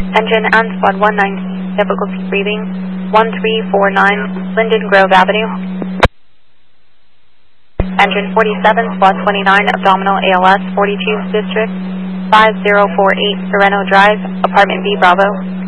Engine and squad 119, difficulty breathing, 1349 Linden Grove Avenue. Engine 47, squad 29, abdominal ALS, 42 District, 5048 Sereno Drive, apartment B Bravo.